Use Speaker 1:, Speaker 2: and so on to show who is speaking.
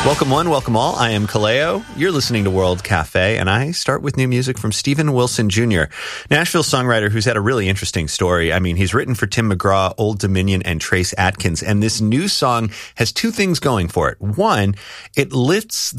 Speaker 1: Welcome one, welcome all. I am Kaleo. You're listening to World Cafe, and I start with new music from Steven Wilson Jr., Nashville songwriter who's had a really interesting story. I mean, he's written for Tim McGraw, Old Dominion, and Trace Atkins, and this new song has two things going for it. One, it lifts